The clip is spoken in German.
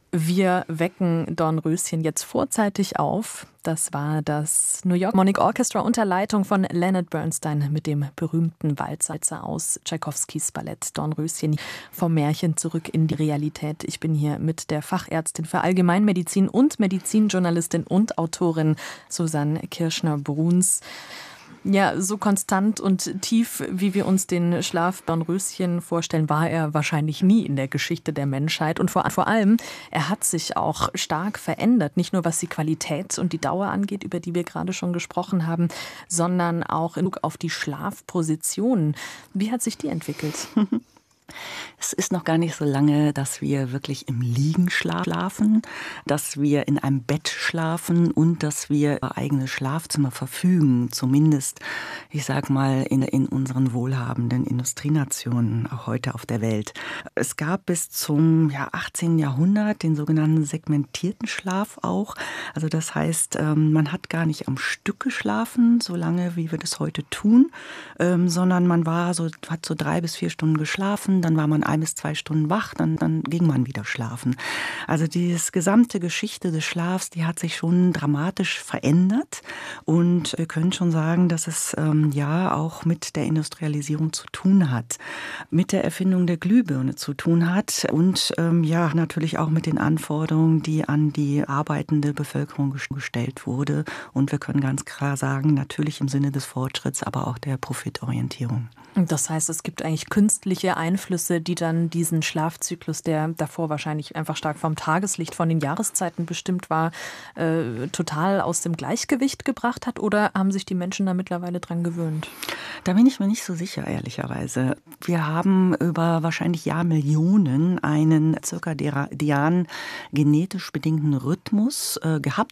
Wir wecken Dornröschen jetzt vorzeitig auf. Das war das New York Philharmonic Orchestra unter Leitung von Leonard Bernstein mit dem berühmten Walzer aus Tschaikowskis Ballett Dornröschen vom Märchen zurück in die Realität. Ich bin hier mit der Fachärztin für Allgemeinmedizin und Medizinjournalistin und Autorin Susanne Kirschner-Bruns. Ja, so konstant und tief, wie wir uns den Schlaf Dornröschen vorstellen, war er wahrscheinlich nie in der Geschichte der Menschheit. Und vor allem, er hat sich auch stark verändert. Nicht nur was die Qualität und die Dauer angeht, über die wir gerade schon gesprochen haben, sondern auch in Bezug auf die Schlafpositionen. Wie hat sich die entwickelt? Es ist noch gar nicht so lange, dass wir wirklich im Liegen schlafen, dass wir in einem Bett schlafen und dass wir über eigene Schlafzimmer verfügen. Zumindest, ich sag mal, in unseren wohlhabenden Industrienationen, auch heute auf der Welt. Es gab bis zum 18. Jahrhundert den sogenannten segmentierten Schlaf auch. Also das heißt, man hat gar nicht am Stück geschlafen, so lange wie wir das heute tun, sondern man hat so 3 bis 4 Stunden geschlafen, dann war man 1 bis 2 Stunden wach, dann ging man wieder schlafen. Also die gesamte Geschichte des Schlafs, die hat sich schon dramatisch verändert und wir können schon sagen, dass es auch mit der Industrialisierung zu tun hat, mit der Erfindung der Glühbirne zu tun hat und natürlich auch mit den Anforderungen, die an die arbeitende Bevölkerung gestellt wurde. Und wir können ganz klar sagen, natürlich im Sinne des Fortschritts, aber auch der Profitorientierung. Das heißt, es gibt eigentlich künstliche Einflüsse, die dann diesen Schlafzyklus, der davor wahrscheinlich einfach stark vom Tageslicht, von den Jahreszeiten bestimmt war, total aus dem Gleichgewicht gebracht hat? Oder haben sich die Menschen da mittlerweile dran gewöhnt? Da bin ich mir nicht so sicher, ehrlicherweise. Wir haben über wahrscheinlich Jahrmillionen einen circadianen genetisch bedingten Rhythmus gehabt